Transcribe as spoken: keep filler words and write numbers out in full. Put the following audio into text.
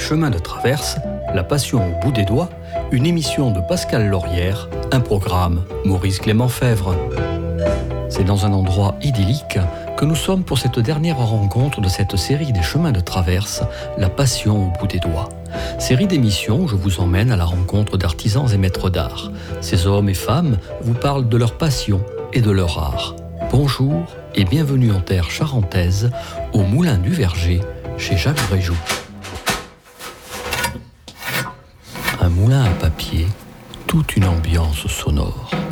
chemins de traverse, la passion au bout des doigts, une émission de Pascal Laurière, un programme Maurice Clément Fèvre. C'est dans un endroit idyllique que nous sommes pour cette dernière rencontre de cette série des chemins de traverse, la passion au bout des doigts. Série d'émissions où je vous emmène à la rencontre d'artisans et maîtres d'art. Ces hommes et femmes vous parlent de leur passion et de leur art. Bonjour et bienvenue en terre charentaise, au Moulin du Verger, chez Jacques Bréjou. Un moulin à papier, toute une ambiance sonore.